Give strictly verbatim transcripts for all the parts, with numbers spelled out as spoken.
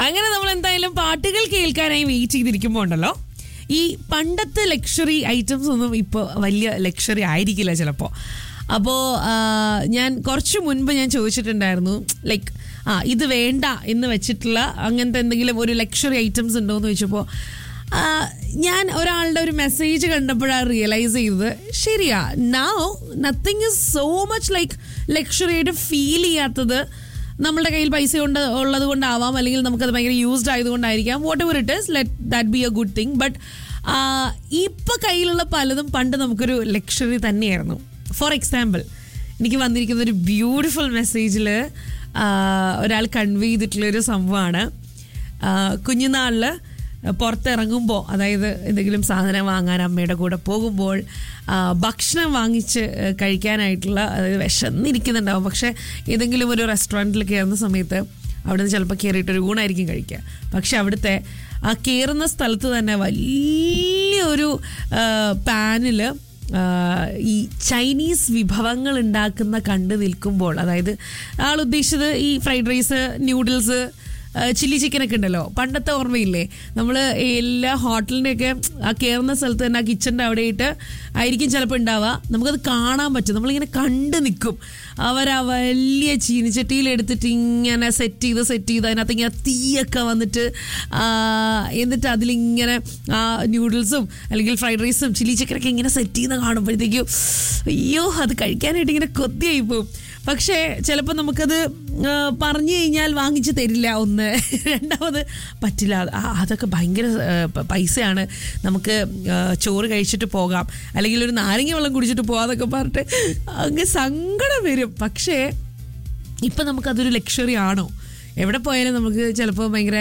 അങ്ങനെ നമ്മൾ എന്തായാലും പാട്ടുകൾ കേൾക്കാനായി വെയിറ്റ് ചെയ്തിരിക്കുമ്പോൾ ഉണ്ടല്ലോ, ഈ പണ്ടത്തെ ലക്ഷറി ഐറ്റംസ് ഒന്നും ഇപ്പോൾ വലിയ ലക്ഷറി ആയിരിക്കില്ല ചിലപ്പോൾ. അപ്പോൾ ഞാൻ കുറച്ച് മുൻപ് ഞാൻ ചോദിച്ചിട്ടുണ്ടായിരുന്നു, ലൈക്ക് ആ ഇത് വേണ്ട എന്ന് വെച്ചിട്ടുള്ള അങ്ങനത്തെ എന്തെങ്കിലും ഒരു ലക്ഷറി ഐറ്റംസ് ഉണ്ടോ എന്ന് ചോദിച്ചപ്പോൾ ഞാൻ ഒരാളുടെ ഒരു മെസ്സേജ് കണ്ടപ്പോഴാണ് റിയലൈസ് ചെയ്തത്, ശരിയാ, now nothing is so much like luxury ആയിട്ട് ഫീൽ ചെയ്യാത്തത് നമ്മുടെ കയ്യിൽ പൈസ കൊണ്ട് ഉള്ളത് കൊണ്ടാവാം, അല്ലെങ്കിൽ നമുക്കത് ഭയങ്കര used ആയതുകൊണ്ടായിരിക്കാം. What ever it is, let that be A good thing. But ഇപ്പം കയ്യിലുള്ള പലതും പണ്ട് നമുക്കൊരു ലക്ഷറി തന്നെയായിരുന്നു. ഫോർ എക്സാമ്പിൾ, എനിക്ക് വന്നിരിക്കുന്ന ഒരു ബ്യൂട്ടിഫുൾ മെസ്സേജിൽ ഒരാൾ കൺവേ ചെയ്തിട്ടുള്ളൊരു സംഭവമാണ്, കുഞ്ഞുനാളിൽ പുറത്തിറങ്ങുമ്പോൾ, അതായത് എന്തെങ്കിലും സാധനം വാങ്ങാൻ അമ്മയുടെ കൂടെ പോകുമ്പോൾ ഭക്ഷണം വാങ്ങിച്ച് കഴിക്കാനായിട്ടുള്ള, അതായത് വിശന്നിരിക്കുന്നുണ്ടാവും, പക്ഷേ ഏതെങ്കിലും ഒരു റെസ്റ്റോറൻറ്റിൽ കയറുന്ന സമയത്ത് അവിടെ നിന്ന് ചിലപ്പോൾ കയറിയിട്ടൊരു ഊണായിരിക്കും കഴിക്കുക. പക്ഷെ അവിടുത്തെ ആ കയറുന്ന സ്ഥലത്ത് തന്നെ വലിയൊരു പാനിൽ ഈ ചൈനീസ് വിഭവങ്ങൾ ഉണ്ടാക്കുന്ന കണ്ടു നിൽക്കുമ്പോൾ, അതായത് ആൾ ഉദ്ദേശിച്ചത് ഈ ഫ്രൈഡ് റൈസ്, ന്യൂഡിൽസ്, ചില്ലി ചിക്കനൊക്കെ ഉണ്ടല്ലോ, പണ്ടത്തെ ഓർമ്മയില്ലേ, നമ്മൾ എല്ലാ ഹോട്ടലിൻ്റെയൊക്കെ ആ കയറുന്ന സ്ഥലത്ത് തന്നെ ആ കിച്ചൻ്റെ അവിടെയിട്ട് ആയിരിക്കും ചിലപ്പോൾ ഉണ്ടാവുക. നമുക്കത് കാണാൻ പറ്റും, നമ്മളിങ്ങനെ കണ്ട് നിൽക്കും. അവരാ വലിയ ചീനിച്ചട്ടിയിലെടുത്തിട്ട് ഇങ്ങനെ സെറ്റ് ചെയ്ത് സെറ്റ് ചെയ്ത് അതിനകത്ത് ഇങ്ങനെ തീയൊക്കെ വന്നിട്ട് എന്നിട്ട് അതിലിങ്ങനെ ആ ന്യൂഡിൽസും അല്ലെങ്കിൽ ഫ്രൈഡ് റൈസും ചില്ലി ചിക്കനൊക്കെ ഇങ്ങനെ സെറ്റ് ചെയ്യുന്ന കാണുമ്പോഴത്തേക്കും അയ്യോ അത് കഴിക്കാനായിട്ട് ഇങ്ങനെ കൊതിയായി പോകും. പക്ഷേ ചിലപ്പോൾ നമുക്കത് പറഞ്ഞു കഴിഞ്ഞാൽ വാങ്ങിച്ച് തരില്ല, ഒന്ന്. രണ്ടാമത് പറ്റില്ല, അതൊക്കെ ഭയങ്കര പൈസയാണ്, നമുക്ക് ചോറ് കഴിച്ചിട്ട് പോകാം, അല്ലെങ്കിൽ ഒരു നാരങ്ങ വെള്ളം കുടിച്ചിട്ട് പോകാമെന്നൊക്കെ പറഞ്ഞിട്ട് അങ്ങ് സങ്കടം വരും. പക്ഷേ ഇപ്പം നമുക്കതൊരു ലക്ഷറി ആണോ? എവിടെ പോയാലും നമുക്ക് ചിലപ്പോൾ ഭയങ്കര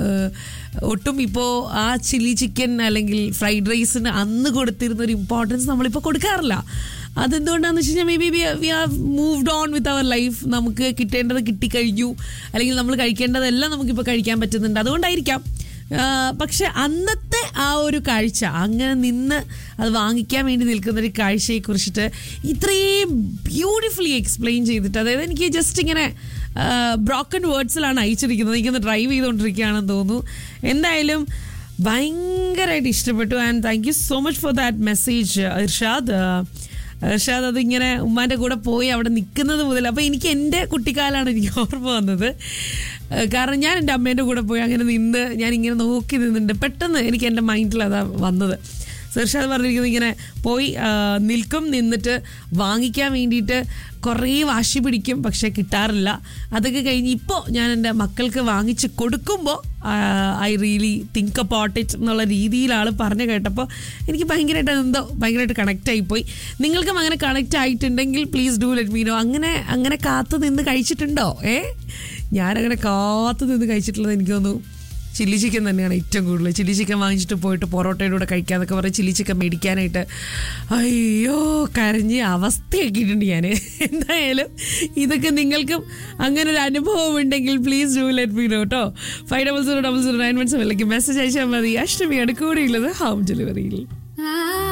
ഒട്ടും ഇപ്പോൾ ആ ചില്ലി ചിക്കൻ അല്ലെങ്കിൽ ഫ്രൈഡ് റൈസിന് അന്ന് കൊടുത്തിരുന്ന ഒരു ഇമ്പോർട്ടൻസ് നമ്മളിപ്പോൾ കൊടുക്കാറില്ല. അതെന്തുകൊണ്ടാണെന്ന് വെച്ച് കഴിഞ്ഞാൽ may be we have moved on with our life. നമുക്ക് കിട്ടേണ്ടത് കിട്ടിക്കഴിഞ്ഞു, അല്ലെങ്കിൽ നമ്മൾ കഴിക്കേണ്ടതെല്ലാം നമുക്കിപ്പോൾ കഴിക്കാൻ പറ്റുന്നുണ്ട്, അതുകൊണ്ടായിരിക്കാം. പക്ഷെ അന്നത്തെ ആ ഒരു കാഴ്ച, അങ്ങനെ നിന്ന് അത് വാങ്ങിക്കാൻ വേണ്ടി നിൽക്കുന്നൊരു കാഴ്ചയെക്കുറിച്ചിട്ട് ഇത്രയും ബ്യൂട്ടിഫുള്ളി എക്സ്പ്ലെയിൻ ചെയ്തിട്ട്, അതായത് എനിക്ക് ജസ്റ്റ് ഇങ്ങനെ ബ്രോക്കൺ വേർഡ്സിലാണ് അയച്ചിരിക്കുന്നത്. എനിക്കൊന്ന് ഡ്രൈവ് ചെയ്തുകൊണ്ടിരിക്കുകയാണെന്ന് തോന്നുന്നു. എന്തായാലും ഭയങ്കരമായിട്ട് ഇഷ്ടപ്പെട്ടു. And thank you so much for that message Irshad. Irshad അതിങ്ങനെ ഉമ്മാൻ്റെ കൂടെ പോയി അവിടെ നിൽക്കുന്നത് മുതൽ, അപ്പോൾ എനിക്ക് എൻ്റെ കുട്ടിക്കാലാണ് എനിക്ക് ഓർമ്മ വന്നത്. കാരണം ഞാൻ എൻ്റെ അമ്മേൻ്റെ കൂടെ പോയി അങ്ങനെ നിന്ന് ഞാനിങ്ങനെ നോക്കി നിന്നിട്ടുണ്ട്. പെട്ടെന്ന് എനിക്ക് എൻ്റെ മൈൻഡിൽ അതാ വന്നത്. ഇർഷാദ് പറഞ്ഞിരിക്കുന്നത് ഇങ്ങനെ പോയി നിൽക്കും, നിന്നിട്ട് വാങ്ങിക്കാൻ വേണ്ടിയിട്ട് കുറേ വാശി പിടിക്കും, പക്ഷേ കിട്ടാറില്ല. അതൊക്കെ കഴിഞ്ഞ് ഇപ്പോൾ ഞാൻ എൻ്റെ മക്കൾക്ക് വാങ്ങിച്ച് കൊടുക്കുമ്പോൾ I really think about it എന്നുള്ള രീതിയിലാണ് പറഞ്ഞു കേട്ടപ്പോൾ എനിക്ക് ഭയങ്കരമായിട്ട് എന്തോ ഭയങ്കരമായിട്ട് കണക്റ്റ് ആയിപ്പോയി. നിങ്ങൾക്കും അങ്ങനെ കണക്റ്റ് ആയിട്ടുണ്ടെങ്കിൽ please do let me no. അങ്ങനെ അങ്ങനെ കാത്തു നിന്ന് കഴിച്ചിട്ടുണ്ടോ? ഏ ഞാനങ്ങനെ കാത്തു നിന്ന് കഴിച്ചിട്ടുള്ളത് എനിക്ക് തോന്നുന്നു ചില്ലി ചിക്കൻ തന്നെയാണ് ഏറ്റവും കൂടുതൽ. ചില്ലി ചിക്കൻ വാങ്ങിച്ചിട്ട് പോയിട്ട് പൊറോട്ടയുടെ കൂടെ കഴിക്കാന്നൊക്കെ പറഞ്ഞ് ചില്ലി ചിക്കൻ മേടിക്കാനായിട്ട് അയ്യോ കരഞ്ഞ് അവസ്ഥയാക്കിയിട്ടുണ്ട് ഞാൻ. എന്തായാലും ഇതൊക്കെ നിങ്ങൾക്കും അങ്ങനെ ഒരു അനുഭവം ഉണ്ടെങ്കിൽ please do let me no കേട്ടോ. Five double zero double zero nine one സെവനിലേക്ക് message അയച്ചാൽ മതി. അഷ്ടമിയാണ് കൂടെയുള്ളത് ഹോം ഡെലിവറിയിൽ.